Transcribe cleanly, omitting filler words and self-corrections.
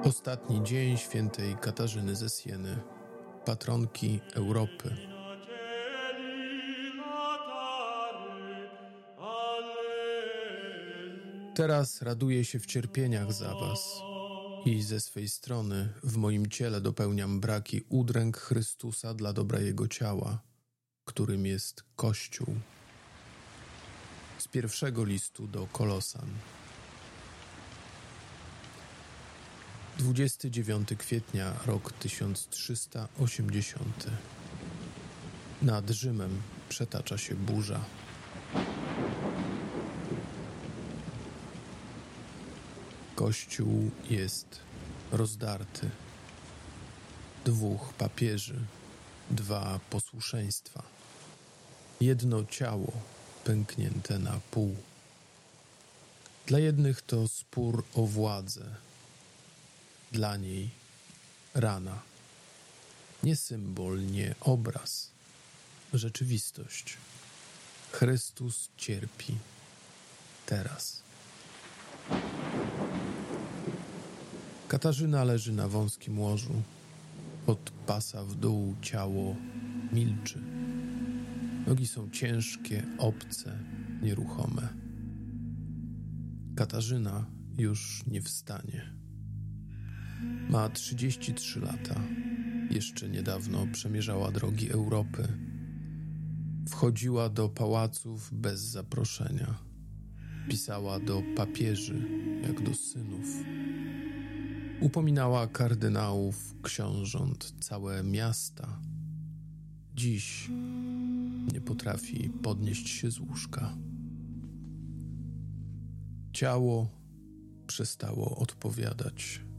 Ostatni dzień świętej Katarzyny ze Sieny, patronki Europy. Teraz raduję się w cierpieniach za was i ze swej strony w moim ciele dopełniam braki udręk Chrystusa dla dobra Jego ciała, którym jest Kościół. Z pierwszego listu do Kolosan. 29 kwietnia, rok 1380. Nad Rzymem przetacza się burza. Kościół jest rozdarty. 2 papieży, 2 posłuszeństwa. Jedno ciało pęknięte na pół. Dla jednych to spór o władzę. Dla niej rana. Nie symbol, nie obraz. Rzeczywistość. Chrystus cierpi teraz. Katarzyna leży na wąskim łożu. Od pasa w dół ciało milczy. Nogi są ciężkie, obce, nieruchome. Katarzyna już nie wstanie. Ma 33 lata. Jeszcze niedawno przemierzała drogi Europy. Wchodziła do pałaców bez zaproszenia. Pisała do papieży jak do synów. Upominała kardynałów, książąt, całe miasta. Dziś nie potrafi podnieść się z łóżka. Ciało przestało odpowiadać.